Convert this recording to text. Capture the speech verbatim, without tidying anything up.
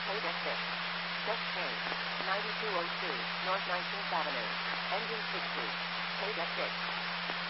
Paid at six. Check change. ninety-two oh two, North nineteenth Avenue. Engine sixty. Paid at six.